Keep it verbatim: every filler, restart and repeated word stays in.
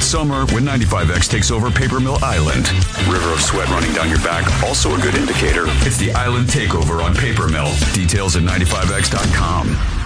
It's summer when ninety-five X takes over Paper Mill Island. River of sweat running down your back, also a good indicator. It's the Island Takeover on Paper Mill. Details at ninety-five X dot com.